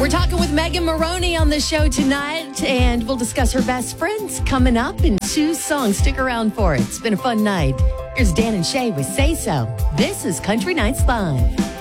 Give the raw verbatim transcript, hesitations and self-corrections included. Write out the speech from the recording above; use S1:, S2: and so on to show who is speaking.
S1: We're talking with Megan Maroney on the show tonight, and we'll discuss her best friends coming up in two songs. Stick around for it. It's been a fun night. Here's Dan and Shay with Say So. This is Country Nights Live.